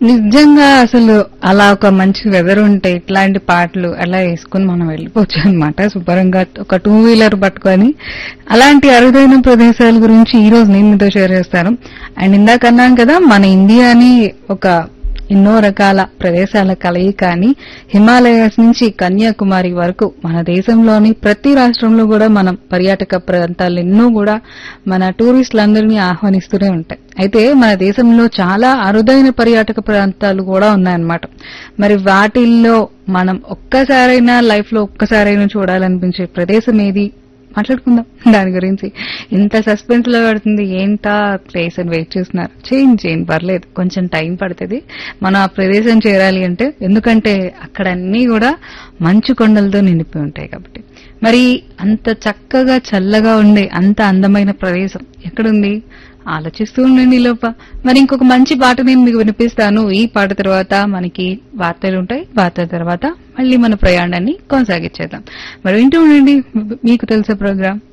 నిజంగా అసలు అలా ఒక మంచి వెదర్ ఉంటే ఇట్లాంటి పాటలు అలా వేసుకుని మనం వెళ్ళిపోవచ్చు అనమాట శుభ్రంగా ఒక 2 వీలర్ పట్టుకొని. అలాంటి అరుదైన ప్రదేశాల గురించి ఈ రోజు నేను మీతో షేర్ చేస్తాను. అండ్ ఇందాక అన్నాను కదా, మన ఇండియాని ఒక ఎన్నో రకాల ప్రదేశాల కలయిక అని. హిమాలయాస్ నుంచి కన్యాకుమారి వరకు మన దేశంలోని ప్రతి రాష్ట్రంలో కూడా మనం పర్యాటక ప్రాంతాలు ఎన్నో కూడా మన టూరిస్టులందరినీ ఆహ్వానిస్తూనే ఉంటాయి. అయితే మన దేశంలో చాలా అరుదైన పర్యాటక ప్రాంతాలు కూడా ఉన్నాయన్నమాట. మరి వాటిల్లో మనం ఒక్కసారైనా లైఫ్ లో ఒక్కసారైనా చూడాలనిపించే ప్రదేశం ఏది? మాట్లాడుకుందాం దాని గురించి. ఇంత సస్పెన్స్ లో పడుతుంది ఏంటా ప్లేస్ అని వెయిట్ చేస్తున్నారు. చేయండి పర్లేదు, కొంచెం టైం పడుతుంది మనం ఆ ప్రదేశం చేరాలి అంటే. ఎందుకంటే అక్కడ అన్ని కూడా మంచు కొండలతో నిండిపోయి ఉంటాయి కాబట్టి. మరి అంత చక్కగా చల్లగా ఉండే అంత అందమైన ప్రదేశం ఎక్కడుంది? ఆలోచిస్తూ ఉండండి లోప. మరి ఇంకొక మంచి పాట నేను మీకు వినిపిస్తాను. ఈ పాట తర్వాత మనకి వార్తలు ఉంటాయి. వార్తల తర్వాత మళ్ళీ మన ప్రయాణాన్ని కొనసాగించేద్దాం. మరి వింటూ ఉండండి మీకు తెలిసే ప్రోగ్రామ్.